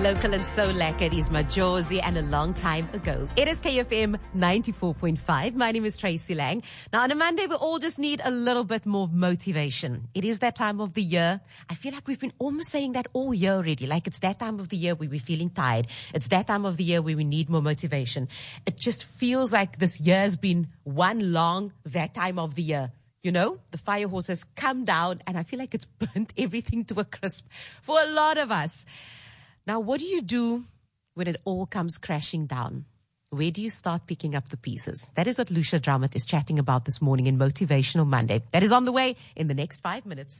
Local and so lekker is Majosi and a long time ago. It is KFM 94.5. My name is Tracy Lang. Now on a Monday, we all just need a little bit more motivation. It is that time of the year. I feel like we've been almost saying that all year already. Like it's that time of the year where we're feeling tired. It's that time of the year where we need more motivation. It just feels like this year has been one long that time of the year. You know, the fire hose has come down and I feel like it's burnt everything to a crisp for a lot of us. Now, what do you do when it all comes crashing down? Where do you start picking up the pieces? That is what Lucia Drummond is chatting about this morning in Motivational Monday. That is on the way in the next 5 minutes.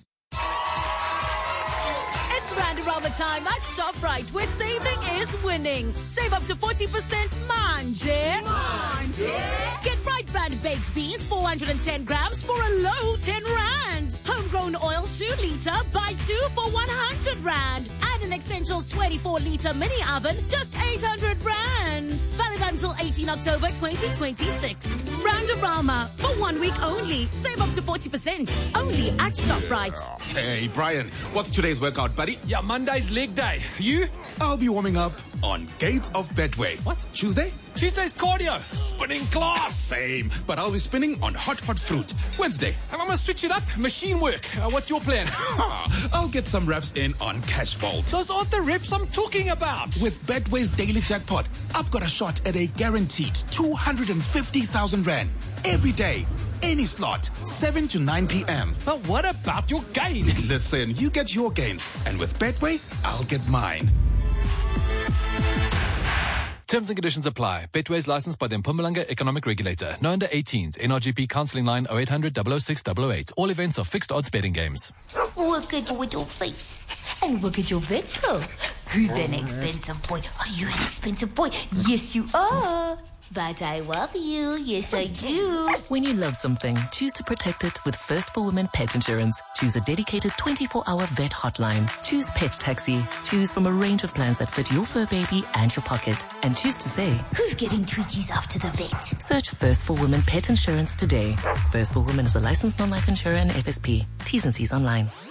Randorama time at ShopRite, where saving is winning. Save up to 40%, manje. Get right brand baked beans, 410 grams for a low 10 rand. Homegrown oil, 2 liter, buy 2 for 100 rand. And an Essentials 24 liter mini oven, just 800 rand. Valid until 18 October 2026. Randorama, for 1 week only. Save up to 40%, only at ShopRite. Hey, Brian, what's today's workout, buddy? Yeah, Monday's leg day. You? I'll be warming up on Gates of Betway. What? Tuesday? Tuesday's cardio. Spinning class. Same, but I'll be spinning on hot fruit. Wednesday? I'm going to switch it up. Machine work. What's your plan? I'll get some reps in on Cash Vault. Those aren't the reps I'm talking about. With Betway's daily jackpot, I've got a shot at a guaranteed 250,000 Rand. Every day. Any slot, 7 to 9 p.m. But what about your gains? Listen, you get your gains. And with Betway, I'll get mine. Terms and conditions apply. Betway is licensed by the Mpumalanga Economic Regulator. No under 18s. NRGP counselling line 0800 006 008. All events are fixed odds betting games. Look at your face. And look at your vehicle. Who's an expensive boy? Are you an expensive boy? Yes, you are. But I love you. Yes, I do. When you love something, choose to protect it with First for Women Pet Insurance. Choose a dedicated 24-hour vet hotline. Choose Pet Taxi. Choose from a range of plans that fit your fur baby and your pocket. And choose to say, who's getting treaties after the vet? Search First for Women Pet Insurance today. First for Women is a licensed non-life insurer and FSP. T's and C's online.